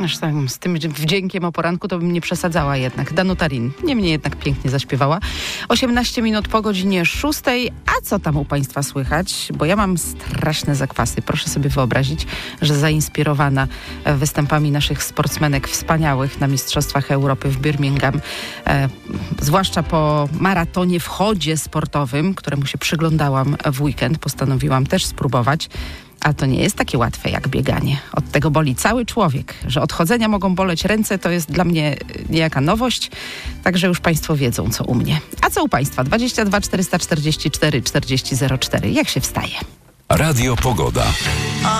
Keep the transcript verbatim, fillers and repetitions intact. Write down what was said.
Zresztą z tym wdziękiem o poranku to bym nie przesadzała jednak. Danuta Rin, niemniej jednak pięknie zaśpiewała. osiemnaście minut po godzinie szóstej. A co tam u Państwa słychać? Bo ja mam straszne zakwasy. Proszę sobie wyobrazić, że zainspirowana występami naszych sportsmenek wspaniałych na Mistrzostwach Europy w Birmingham, e, zwłaszcza po maratonie w chodzie sportowym, któremu się przyglądałam w weekend, postanowiłam też spróbować. A to nie jest takie łatwe jak bieganie. Od tego boli cały człowiek. Że od chodzenia mogą boleć ręce, to jest dla mnie niejaka nowość. Także już Państwo wiedzą, co u mnie. A co u Państwa? dwadzieścia dwa czterysta czterdzieści cztery czterdzieści zero cztery. Jak się wstaje? Radio Pogoda.